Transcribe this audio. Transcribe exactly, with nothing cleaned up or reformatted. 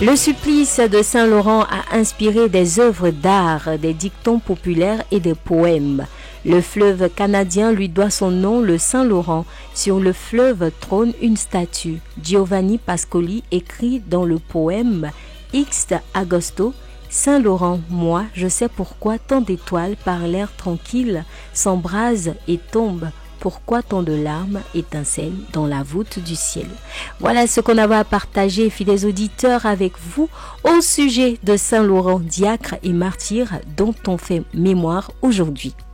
Le supplice de Saint-Laurent a inspiré des œuvres d'art, des dictons populaires et des poèmes. Le fleuve canadien lui doit son nom, le Saint-Laurent. Sur le fleuve trône une statue. Giovanni Pascoli écrit dans le poème Ixte Agosto, Saint-Laurent, moi, je sais pourquoi tant d'étoiles par l'air tranquille s'embrasent et tombent. Pourquoi tant de larmes étincellent dans la voûte du ciel. Voilà ce qu'on avait à partager, fidèles auditeurs, avec vous au sujet de Saint-Laurent, diacre et martyr dont on fait mémoire aujourd'hui.